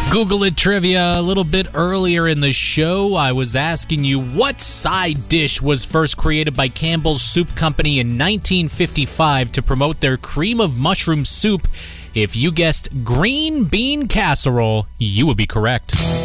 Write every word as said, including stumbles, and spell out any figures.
Google It trivia. A little bit earlier in the show, I was asking you what side dish was first created by Campbell's Soup Company in nineteen fifty-five to promote their cream of mushroom soup. If you guessed green bean casserole, you would be correct.